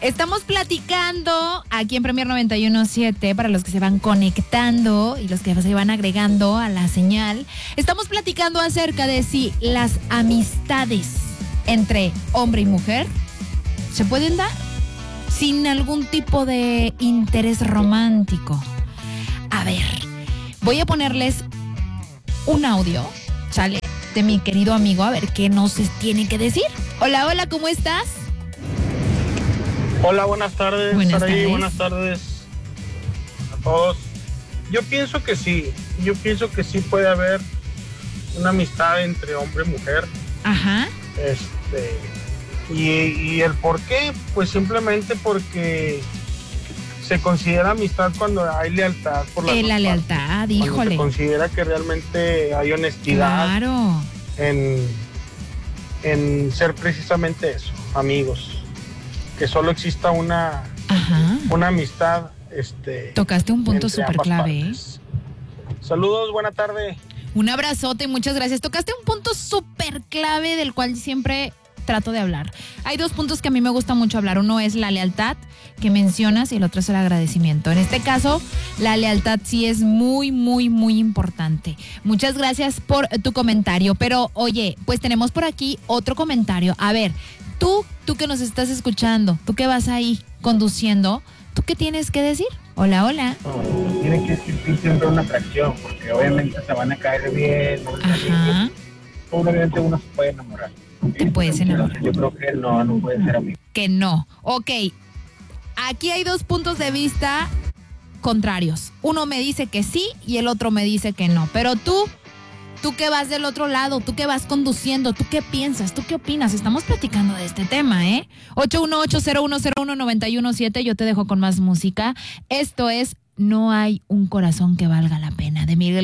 Estamos platicando aquí en Premier 91.7 para los que se van conectando y los que se van agregando a la señal. Estamos platicando acerca de si las amistades entre hombre y mujer se pueden dar sin algún tipo de interés romántico. A ver, voy a ponerles un audio, ¿sale? De mi querido amigo, a ver qué nos tiene que decir. Hola, hola, ¿cómo estás? Hola, buenas tardes. Buenas tardes. Buenas tardes a todos. Yo pienso que sí puede haber una amistad entre hombre y mujer. Ajá. Y el por qué, pues simplemente porque se considera amistad cuando hay lealtad por las dos La partes. lealtad, híjole. Cuando se considera que realmente hay honestidad. Claro. En ser precisamente eso, amigos. Que solo exista una amistad. Tocaste un punto entre súper ambas clave, partes. Saludos, buena tarde. Un abrazote, muchas gracias. Tocaste un punto súper clave del cual siempre trato de hablar. Hay dos puntos que a mí me gusta mucho hablar. Uno es la lealtad que mencionas y el otro es el agradecimiento. En este caso, la lealtad sí es muy, muy, muy importante. Muchas gracias por tu comentario. Pero, oye, pues tenemos por aquí otro comentario. A ver, tú que nos estás escuchando, tú que vas ahí conduciendo, ¿tú qué tienes que decir? Hola, hola. No, tiene que existir siempre una atracción, porque obviamente se van a caer bien. Ajá. Obviamente uno se puede enamorar. Te puedes enamorar. Yo creo que no puede ser amigo. Que no. Ok, aquí hay dos puntos de vista contrarios. Uno me dice que sí y el otro me dice que no. Pero tú que vas del otro lado, tú que vas conduciendo, tú qué piensas, tú qué opinas. Estamos platicando de este tema, ¿eh? 818-0101-917, yo te dejo con más música. Esto es No hay un corazón que valga la pena, de Miguel